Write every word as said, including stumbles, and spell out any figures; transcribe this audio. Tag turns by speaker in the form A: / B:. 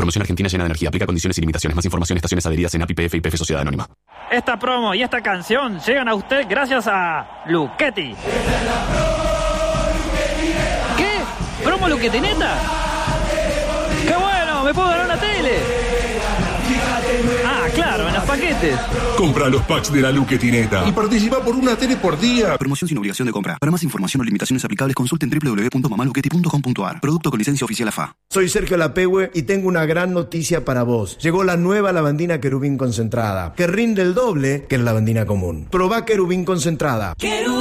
A: Promoción argentina llena de energía. Aplica condiciones y limitaciones. Más información en estaciones adheridas en A P I, P F y P F Sociedad Anónima.
B: Esta promo y esta canción llegan a usted gracias a Luchetti. ¿Qué? ¿Promo Luchetti neta? ¡Qué bueno! ¡Me puedo ganar una tele! Ah, claro, en los paquetes.
C: Compra los packs de la Luchetineta y participa por una tele por día.
D: Promoción sin obligación de compra. Para más información o limitaciones aplicables, consulten doble u doble u doble u punto mamaluchetti punto com punto a r. Producto con licencia oficial A F A.
E: Soy Sergio Lapehue y tengo una gran noticia para vos. Llegó la nueva lavandina Querubín concentrada, que rinde el doble que la lavandina común. Probá Querubín concentrada.